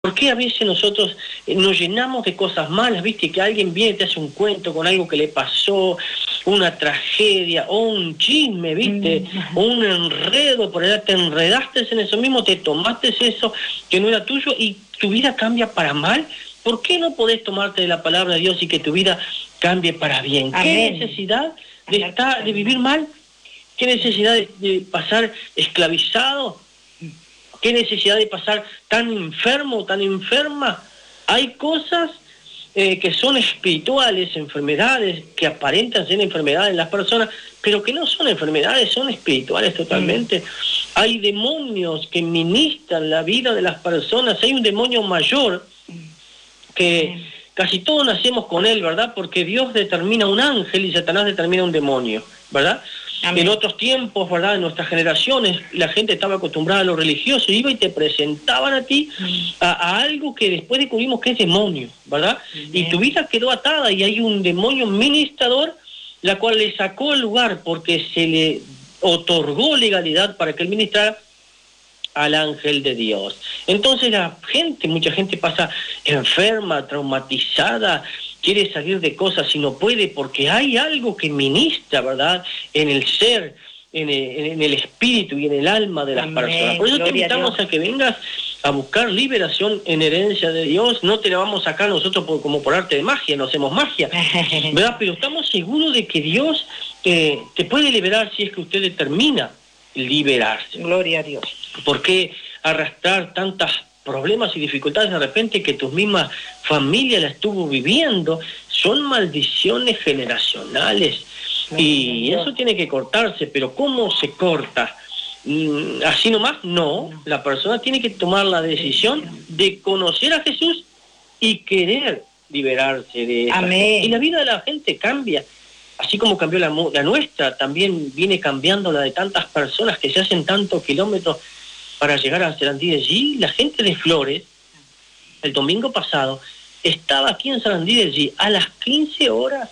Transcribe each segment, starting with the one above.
¿Por qué a veces nosotros nos llenamos de cosas malas? ¿Viste? Que alguien viene y te hace un cuento con algo que le pasó, una tragedia, o un chisme, ¿viste? O un enredo, por allá te enredaste en eso mismo, te tomaste eso que no era tuyo y tu vida cambia para mal. ¿Por qué no podés tomarte de la palabra de Dios y que tu vida cambie para bien? Amén. ¿Qué necesidad de vivir mal? ¿Qué necesidad de pasar esclavizado? ¿Qué necesidad de pasar tan enfermo, tan enferma? Hay cosas que son espirituales, enfermedades que aparentan ser enfermedades en las personas, pero que no son enfermedades, son espirituales totalmente. Hay demonios que ministran la vida de las personas. Hay un demonio mayor que casi todos nacemos con él, ¿verdad? Porque Dios determina un ángel y Satanás determina un demonio, ¿verdad? Amén. En otros tiempos, ¿verdad? En nuestras generaciones, la gente estaba acostumbrada a lo religioso, iba y te presentaban a ti a algo que después descubrimos que es demonio, ¿verdad? Y tu vida quedó atada y hay un demonio ministrador, la cual le sacó el lugar porque se le otorgó legalidad para que él ministrara al ángel de Dios. Entonces mucha gente pasa enferma, traumatizada, quiere salir de cosas y no puede porque hay algo que ministra, ¿verdad?, en el ser, en el espíritu y en el alma de las personas. Por eso te invitamos a que vengas a buscar liberación en herencia de Dios. No te la vamos a sacar nosotros como por arte de magia, no hacemos magia, ¿verdad? Pero estamos seguros de que Dios te puede liberar si es que usted determina liberarse. Gloria a Dios. ¿Por qué arrastrar tantos problemas y dificultades de repente que tu misma familia la estuvo viviendo? Son maldiciones generacionales y eso tiene que cortarse, pero ¿cómo se corta? ¿Así nomás? No, la persona tiene que tomar la decisión de conocer a Jesús y querer liberarse de eso. Amén. Y la vida de la gente cambia. Así como cambió la nuestra, también viene cambiando la de tantas personas que se hacen tantos kilómetros para llegar a Sarandí de Allí. La gente de Flores, el domingo pasado, estaba aquí en Sarandí de Allí a las 15 horas.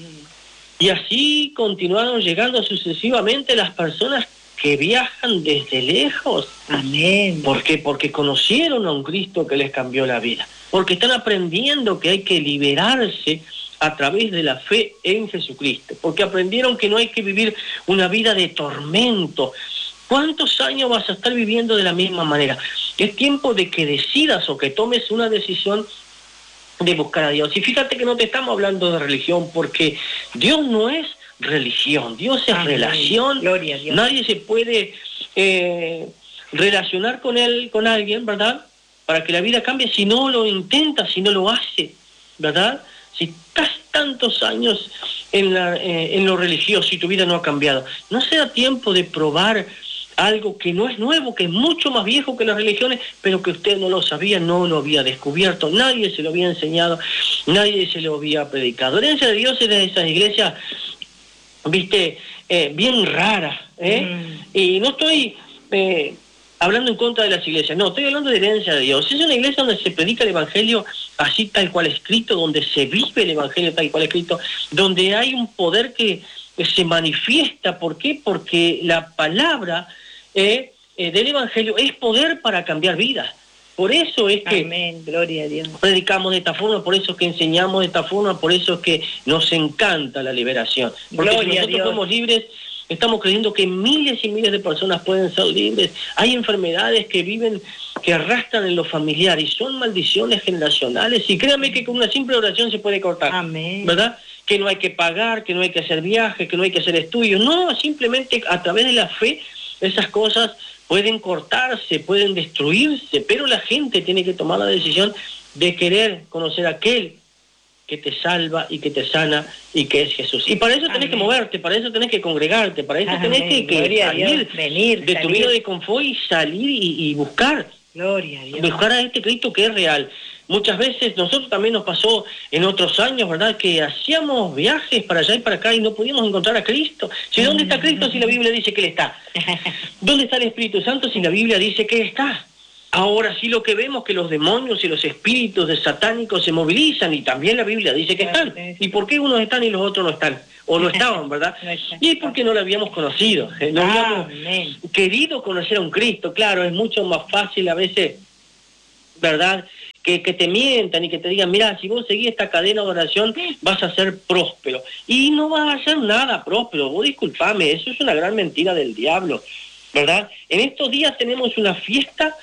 Y así continuaron llegando sucesivamente las personas que viajan desde lejos. Amén. ¿Por qué? Porque conocieron a un Cristo que les cambió la vida. Porque están aprendiendo que hay que liberarse a través de la fe en Jesucristo. Porque aprendieron que no hay que vivir una vida de tormento. ¿Cuántos años vas a estar viviendo de la misma manera? Es tiempo de que decidas o que tomes una decisión de buscar a Dios. Y fíjate que no te estamos hablando de religión, porque Dios no es religión, Dios es relación. Gloria a Dios. Nadie se puede relacionar con él, con alguien, ¿verdad?, para que la vida cambie si no lo intenta, si no lo hace, ¿verdad? Si estás tantos años en lo religioso y tu vida no ha cambiado, ¿no será tiempo de probar algo que no es nuevo, que es mucho más viejo que las religiones, pero que usted no lo sabía, no lo había descubierto, nadie se lo había enseñado, nadie se lo había predicado? Herencia de Dios es de esas iglesias, viste, bien raras, y no estoy hablando en contra de las iglesias, no, estoy hablando de herencia de Dios. Es una iglesia donde se predica el evangelio así tal cual escrito, donde se vive el evangelio tal cual escrito, donde hay un poder que se manifiesta. ¿Por qué? Porque la palabra del evangelio es poder para cambiar vidas. Por eso es que Amén, gloria a Dios, predicamos de esta forma, por eso es que enseñamos de esta forma, por eso es que nos encanta la liberación. Porque si nosotros somos libres, estamos creyendo que miles y miles de personas pueden ser libres. Hay enfermedades que viven, que arrastran en lo familiar y son maldiciones generacionales. Y créanme que con una simple oración se puede cortar. Amén. ¿Verdad? Que no hay que pagar, que no hay que hacer viajes, que no hay que hacer estudios. No, simplemente a través de la fe esas cosas pueden cortarse, pueden destruirse, pero la gente tiene que tomar la decisión de querer conocer a aquel que te salva y que te sana y que es Jesús. Y para eso tenés que moverte, para eso tenés que congregarte, para eso tenés que salir de tu vida de confort y salir y buscar. Gloria a Dios. Buscar a este Cristo que es real. Muchas veces nosotros también nos pasó en otros años, ¿verdad?, que hacíamos viajes para allá y para acá y no podíamos encontrar a Cristo. Si ¿dónde está Cristo si la Biblia dice que Él está? ¿Dónde está el Espíritu Santo si la Biblia dice que Él está? Ahora sí lo que vemos que los demonios y los espíritus de satánicos se movilizan y también la Biblia dice que están. ¿Y por qué unos están y los otros no están? O no estaban, ¿verdad? Y es porque no lo habíamos conocido. No habíamos querido conocer a un Cristo. Claro, es mucho más fácil a veces, ¿verdad?, que te mientan y que te digan, mira, si vos seguís esta cadena de oración vas a ser próspero. Y no vas a ser nada próspero, vos disculpame, eso es una gran mentira del diablo, ¿verdad? En estos días tenemos una fiesta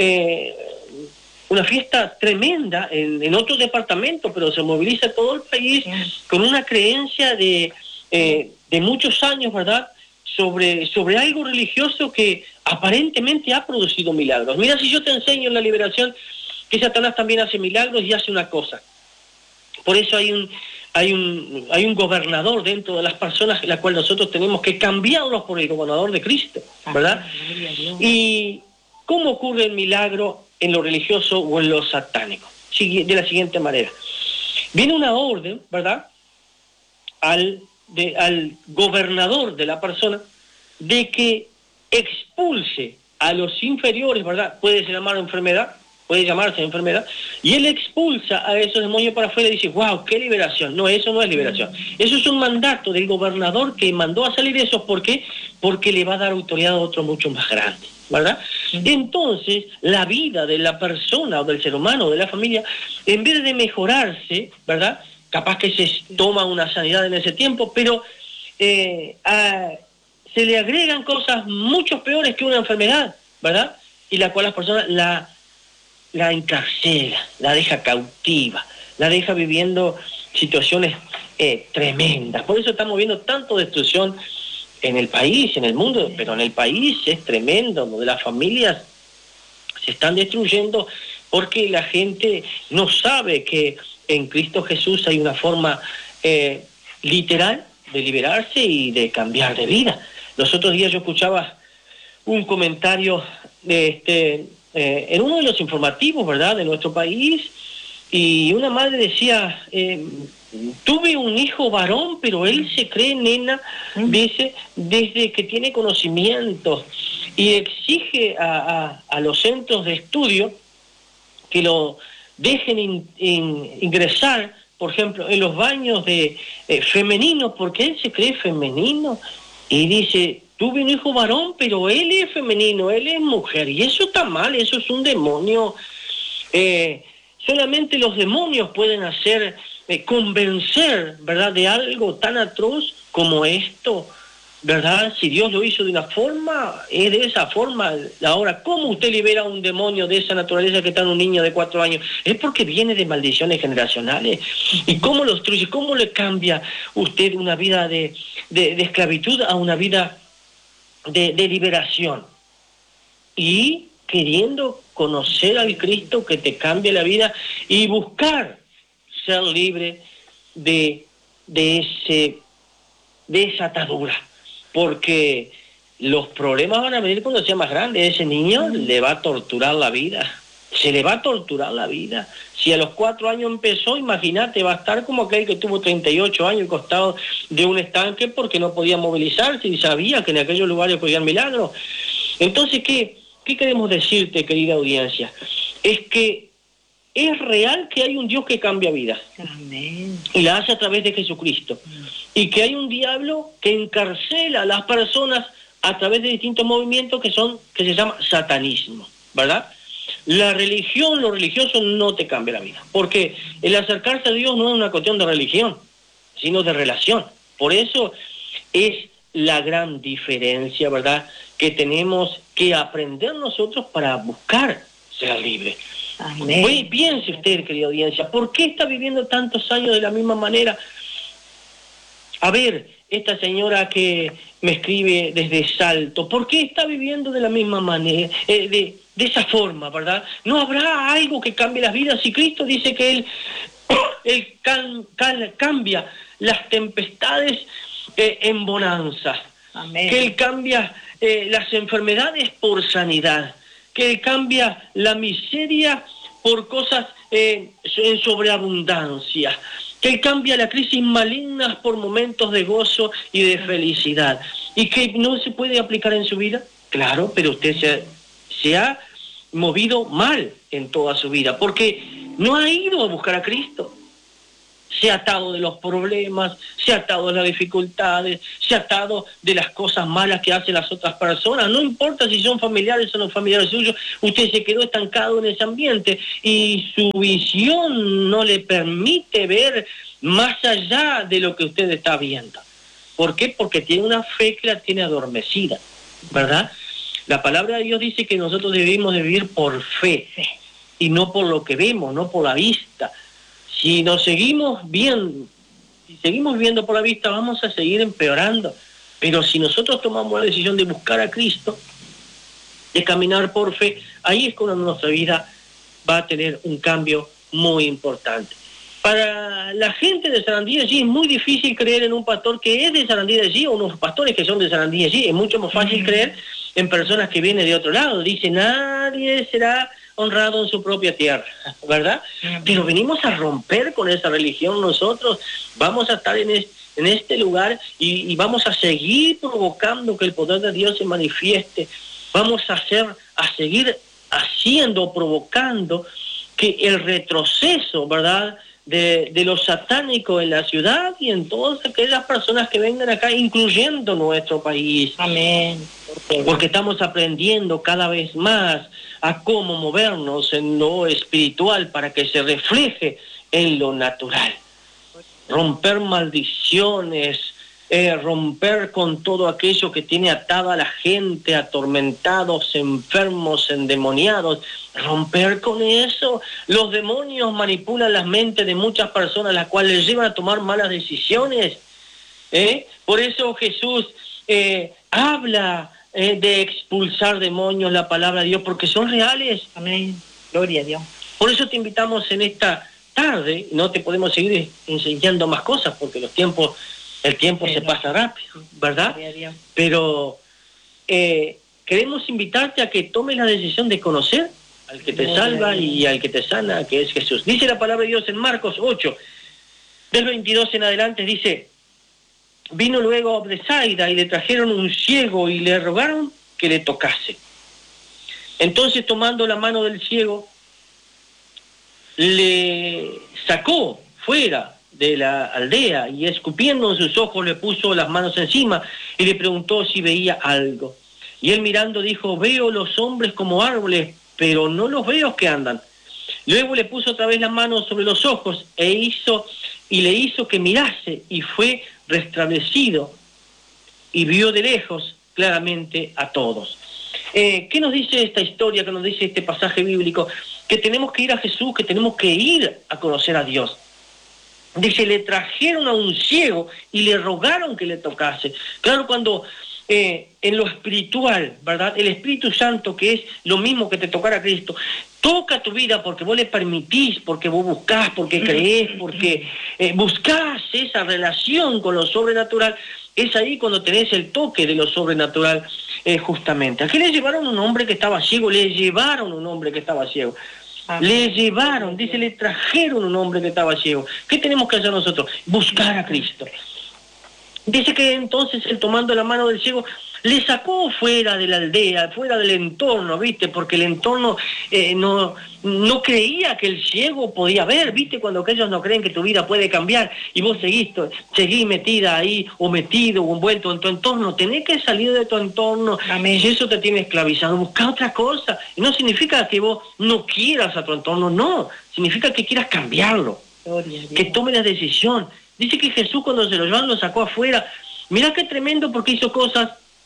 tremenda en otro departamento, pero se moviliza todo el país con una creencia de muchos años, ¿verdad?, sobre algo religioso que aparentemente ha producido milagros. Mira, si yo te enseño en la liberación que Satanás también hace milagros y hace una cosa. Por eso hay un gobernador dentro de las personas, la cual nosotros tenemos que cambiarlos por el gobernador de Cristo, ¿verdad? ¿Y cómo ocurre el milagro en lo religioso o en lo satánico? De la siguiente manera. Viene una orden, ¿verdad?, al gobernador de la persona de que expulse a los inferiores, ¿verdad? Puede llamarse enfermedad, y él expulsa a esos demonios para afuera y dice, wow, qué liberación. No, eso no es liberación. Eso es un mandato del gobernador que mandó a salir esos. ¿Por qué? Porque le va a dar autoridad a otro mucho más grande, ¿verdad? Entonces, la vida de la persona o del ser humano o de la familia, en vez de mejorarse, ¿verdad?, capaz que se toma una sanidad en ese tiempo, pero se le agregan cosas mucho peores que una enfermedad, ¿verdad? Y la cual las personas la encarcela, la deja cautiva, la deja viviendo situaciones tremendas. Por eso estamos viendo tanto destrucción en el país, en el mundo, pero en el país es tremendo, donde las familias se están destruyendo porque la gente no sabe que en Cristo Jesús hay una forma literal de liberarse y de cambiar de vida. Los otros días yo escuchaba un comentario en uno de los informativos, ¿verdad?, de nuestro país, y una madre decía, tuve un hijo varón, pero él se cree nena, dice, desde que tiene conocimiento, y exige a los centros de estudio que lo dejen ingresar, por ejemplo, en los baños de femeninos, porque él se cree femenino, y dice, tuve un hijo varón, pero él es femenino, él es mujer, y eso está mal, eso es un demonio. Solamente los demonios pueden hacer, convencer, ¿verdad?, de algo tan atroz como esto, ¿verdad? Si Dios lo hizo de una forma, es de esa forma. Ahora, ¿cómo usted libera a un demonio de esa naturaleza que está en un niño de 4 años? Es porque viene de maldiciones generacionales. ¿Y cómo lo destruye? ¿Cómo le cambia usted una vida de esclavitud a una vida de liberación? Y queriendo conocer al Cristo que te cambie la vida y buscar ser libre de esa atadura. Porque los problemas van a venir cuando sea más grande. Ese niño le va a torturar la vida. Se le va a torturar la vida. Si a los 4 años empezó, imagínate, va a estar como aquel que tuvo 38 años al costado de un estanque porque no podía movilizarse y sabía que en aquellos lugares podían milagros. Entonces, ¿qué queremos decirte, querida audiencia? Es que es real que hay un Dios que cambia vidas. Amén. Y la hace a través de Jesucristo. Y que hay un diablo que encarcela a las personas a través de distintos movimientos que se llama satanismo, ¿verdad? La religión, lo religioso no te cambia la vida. Porque el acercarse a Dios no es una cuestión de religión, sino de relación. Por eso es la gran diferencia, ¿verdad?, que tenemos que aprender nosotros para buscar ser libres. Amén. Oye, piense usted, querida audiencia, ¿por qué está viviendo tantos años de la misma manera? A ver, esta señora que me escribe desde Salto, ¿por qué está viviendo de la misma manera, de esa forma, verdad? ¿No habrá algo que cambie las vidas? Si Cristo dice que Él cambia las tempestades en bonanza, Amén. que Él cambia las enfermedades por sanidad, que Él cambia la miseria por cosas en sobreabundancia, que Él cambia las crisis malignas por momentos de gozo y de felicidad, y que no se puede aplicar en su vida. Claro, pero usted se ha movido mal en toda su vida, porque no ha ido a buscar a Cristo. se ha atado de los problemas, se ha atado de las dificultades, se ha atado de las cosas malas que hacen las otras personas. No importa si son familiares o no familiares suyos, usted se quedó estancado en ese ambiente y su visión no le permite ver más allá de lo que usted está viendo. ¿Por qué? Porque tiene una fe que la tiene adormecida, ¿verdad? La palabra de Dios dice que nosotros debemos de vivir por fe y no por lo que vemos, no por la vista. Si nos seguimos viendo, si seguimos viendo por la vista, vamos a seguir empeorando. Pero si nosotros tomamos la decisión de buscar a Cristo, de caminar por fe, ahí es cuando nuestra vida va a tener un cambio muy importante. Para la gente de Sarandí de allí es muy difícil creer en un pastor que es de Sarandí de allí o unos pastores que son de Sarandí de allí. Es mucho más fácil creer en personas que vienen de otro lado. Dice, nadie será honrado en su propia tierra, ¿verdad? Pero venimos a romper con esa religión nosotros. Vamos a estar en este lugar y vamos a seguir provocando que el poder de Dios se manifieste. Vamos a seguir haciendo, provocando que el retroceso, ¿verdad?, de lo satánico en la ciudad y en todas aquellas personas que vengan acá, incluyendo nuestro país. Amén. Porque estamos aprendiendo cada vez más a cómo movernos en lo espiritual para que se refleje en lo natural. Romper maldiciones, romper con todo aquello que tiene atada a la gente, atormentados, enfermos, endemoniados, romper con eso. Los demonios manipulan las mentes de muchas personas, las cuales les llevan a tomar malas decisiones. Por eso Jesús habla de expulsar demonios, la palabra de Dios, porque son reales. Amén. Gloria a Dios. Por eso te invitamos en esta tarde, no te podemos seguir enseñando más cosas, porque el tiempo se pasa rápido, ¿verdad? Pero queremos invitarte a que tomes la decisión de conocer al que te salva y al que te sana, que es Jesús. Dice la palabra de Dios en Marcos 8, del 22 en adelante, dice, vino luego a Betsaida y le trajeron un ciego y le rogaron que le tocase. Entonces, tomando la mano del ciego, le sacó fuera de la aldea y escupiendo en sus ojos le puso las manos encima y le preguntó si veía algo. Y él mirando dijo, veo los hombres como árboles, pero no los veo que andan. Luego le puso otra vez las manos sobre los ojos y le hizo que mirase y fue restablecido y vio de lejos claramente a todos. ¿Qué nos dice esta historia, qué nos dice este pasaje bíblico? Que tenemos que ir a Jesús, que tenemos que ir a conocer a Dios. Dice, le trajeron a un ciego y le rogaron que le tocase. Claro, cuando en lo espiritual, ¿verdad?, el Espíritu Santo, que es lo mismo que te tocar a Cristo, toca tu vida porque vos le permitís, porque vos buscás, porque creés, porque buscás esa relación con lo sobrenatural. Es ahí cuando tenés el toque de lo sobrenatural, justamente. Aquí le llevaron un hombre que estaba ciego, le llevaron un hombre que estaba ciego. Le llevaron, dice, le trajeron un hombre que estaba ciego. ¿Qué tenemos que hacer nosotros? Buscar a Cristo. Dice que entonces él, tomando la mano del ciego, le sacó fuera de la aldea, fuera del entorno, ¿viste? Porque el entorno no creía que el ciego podía ver, ¿viste? Cuando ellos no creen que tu vida puede cambiar y vos seguís metida ahí o metido o envuelto en tu entorno, tenés que salir de tu entorno. Amén. Si eso te tiene esclavizado, busca otra cosa. Y no significa que vos no quieras a tu entorno, no, significa que quieras cambiarlo, que tome la decisión. Dice que Jesús cuando se lo llevan lo sacó afuera. Mirá qué tremendo, porque hizo cosas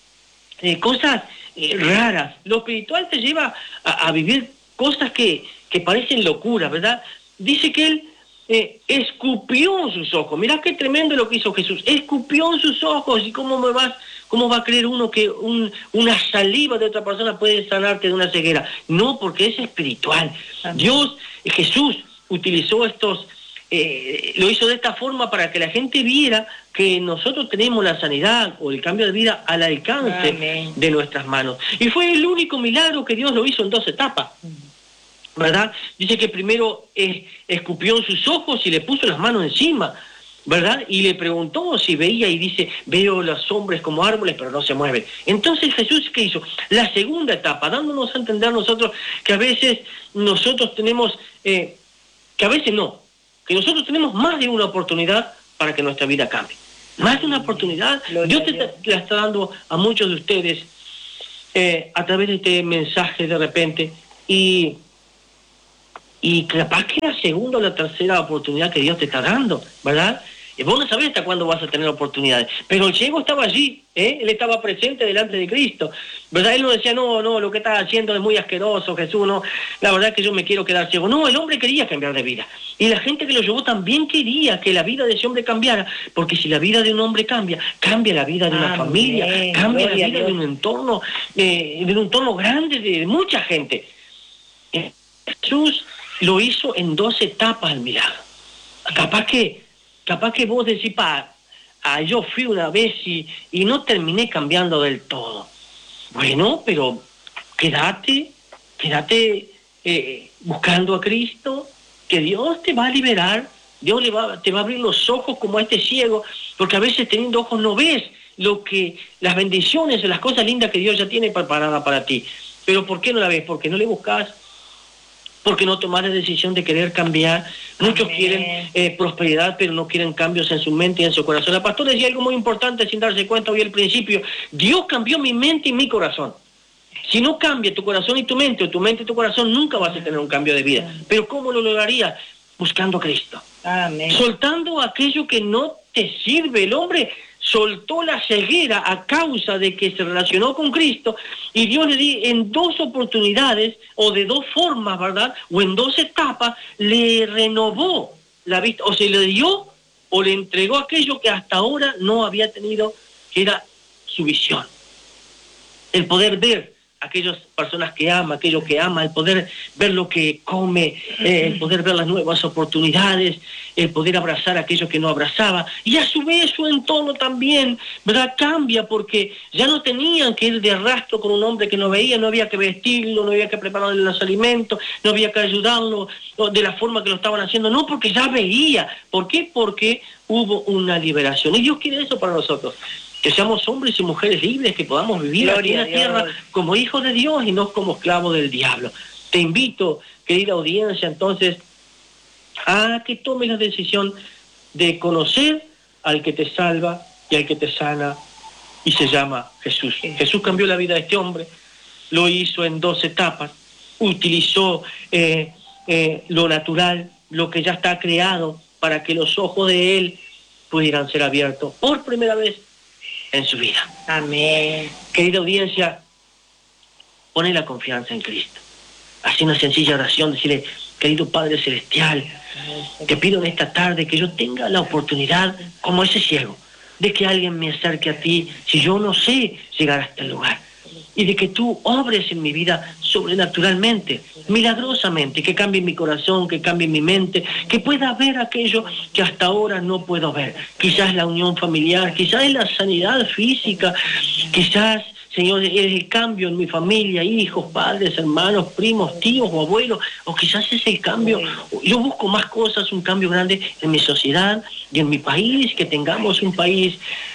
raras. Lo espiritual te lleva a vivir cosas que parecen locuras, ¿verdad? Dice que él escupió en sus ojos. Mirá qué tremendo lo que hizo Jesús. Escupió en sus ojos. ¿Y cómo va a creer uno que una saliva de otra persona puede sanarte de una ceguera? No, porque es espiritual. Dios, Jesús, utilizó lo hizo de esta forma para que la gente viera que nosotros tenemos la sanidad o el cambio de vida al alcance Amén. De nuestras manos. Y fue el único milagro que Dios lo hizo en 2 etapas, ¿verdad? Dice que primero escupió en sus ojos y le puso las manos encima, ¿verdad? Y le preguntó si veía y dice, veo los hombres como árboles pero no se mueven. Entonces Jesús, ¿qué hizo? La segunda etapa, dándonos a entender nosotros que a veces nosotros tenemos, que a veces no, que nosotros tenemos más de una oportunidad para que nuestra vida cambie. Más de una oportunidad. Dios te la está dando a muchos de ustedes a través de este mensaje de repente, y capaz que la segunda o la tercera oportunidad que Dios te está dando, ¿verdad? Vos no sabés hasta cuándo vas a tener oportunidades, pero el ciego estaba allí, él estaba presente delante de Cristo, ¿verdad? Él no decía, no, lo que estás haciendo es muy asqueroso, Jesús, no, la verdad es que yo me quiero quedar ciego. No, el hombre quería cambiar de vida, y la gente que lo llevó también quería que la vida de ese hombre cambiara, porque si la vida de un hombre cambia la vida de una familia, cambia la vida de un entorno grande, de mucha gente. Jesús lo hizo en 2 etapas el milagro. Capaz que vos decís, yo fui una vez y no terminé cambiando del todo. Bueno, pero quédate buscando a Cristo, que Dios te va a liberar, Dios te va a abrir los ojos como a este ciego, porque a veces teniendo ojos no ves las bendiciones, las cosas lindas que Dios ya tiene preparada para ti. Pero ¿por qué no la ves? Porque no le buscas, porque no tomas la decisión de querer cambiar. Muchos quieren prosperidad, pero no quieren cambios en su mente y en su corazón. La pastora decía algo muy importante sin darse cuenta hoy al principio: Dios cambió mi mente y mi corazón. Si no cambia tu corazón y tu mente, o tu mente y tu corazón, nunca vas a tener un cambio de vida. Pero ¿cómo lo lograría? Buscando a Cristo. Amén. Soltando aquello que no te sirve. El hombre soltó la ceguera a causa de que se relacionó con Cristo, y Dios le dio en 2 oportunidades, o de 2 formas, ¿verdad? O en 2 etapas, le renovó la vista, o se le dio, o le entregó aquello que hasta ahora no había tenido, que era su visión. El poder ver aquellas personas que ama, aquello que ama, el poder ver lo que come, el poder ver las nuevas oportunidades, el poder abrazar a aquello que no abrazaba, y a su vez su entorno también, ¿verdad? Cambia, porque ya no tenían que ir de arrastro con un hombre que no veía, no había que vestirlo, no había que prepararle los alimentos, no había que ayudarlo de la forma que lo estaban haciendo, no, porque ya veía. ¿Por qué? Porque hubo una liberación, y Dios quiere eso para nosotros. Que seamos hombres y mujeres libres, que podamos vivir aquí en la tierra como hijos de Dios y no como esclavos del diablo. Te invito, querida audiencia, entonces, a que tomes la decisión de conocer al que te salva y al que te sana, y se llama Jesús. Jesús cambió la vida de este hombre, lo hizo en 2 etapas, utilizó lo natural, lo que ya está creado, para que los ojos de él pudieran ser abiertos por primera vez en su vida. Amén. Querida audiencia, poné la confianza en Cristo. Haz una sencilla oración, decirle: querido Padre Celestial, te pido en esta tarde que yo tenga la oportunidad, como ese ciego, de que alguien me acerque a ti si yo no sé llegar a este lugar, y de que tú obres en mi vida sobrenaturalmente, milagrosamente, que cambie mi corazón, que cambie mi mente, que pueda ver aquello que hasta ahora no puedo ver. Quizás la unión familiar, quizás es la sanidad física, quizás, Señor, es el cambio en mi familia, hijos, padres, hermanos, primos, tíos o abuelos, o quizás es el cambio, yo busco más cosas, un cambio grande en mi sociedad y en mi país, que tengamos un país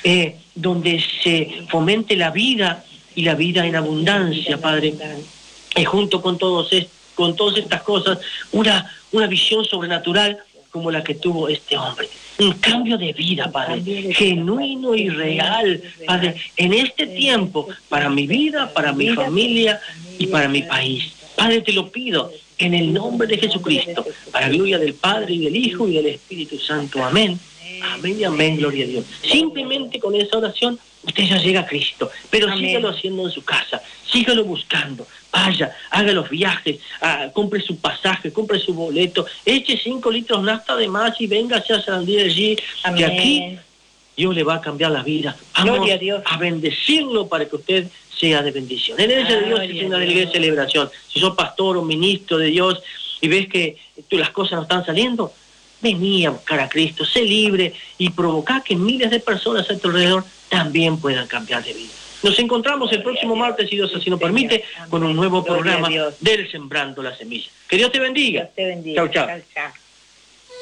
donde se fomente la vida, y la vida en abundancia, Padre. Y junto con todas estas cosas, una visión sobrenatural como la que tuvo este hombre. Un cambio de vida, Padre, genuino y real, Padre, en este tiempo, para mi vida, para mi familia y para mi país. Padre, te lo pido en el nombre de Jesucristo, para gloria del Padre y del Hijo y del Espíritu Santo. Amén. Amén y amén, gloria a Dios. Simplemente con esa oración usted ya llega a Cristo, pero amén. Sígalo haciendo en su casa, sígalo buscando, vaya, haga los viajes, compre su pasaje, compre su boleto, eche 5 litros nafta de más y véngase a Sarandí allí, amén. Que aquí Dios le va a cambiar la vida. Vamos gloria a Dios, a bendecirlo para que usted sea de bendición. En la iglesia de Dios se tiene una iglesia de celebración. Si sos pastor o ministro de Dios y ves que las cosas no están saliendo, vení a buscar a Cristo, sé libre y provoca que miles de personas a tu alrededor también puedan cambiar de vida. Nos encontramos el próximo martes, si Dios así nos permite, con un nuevo programa del Sembrando la Semilla. Que Dios te bendiga. Dios te bendiga. Chau, chau. Chau, chau.